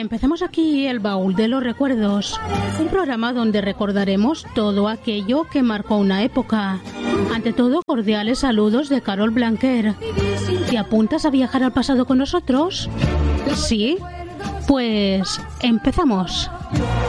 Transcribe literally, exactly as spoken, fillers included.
empezamos aquí el baúl de los recuerdos, un programa donde recordaremos todo aquello que marcó una época. Ante todo, cordiales saludos de Carol Blanquer. ¿Te apuntas a viajar al pasado con nosotros? ¿Sí? Pues empezamos.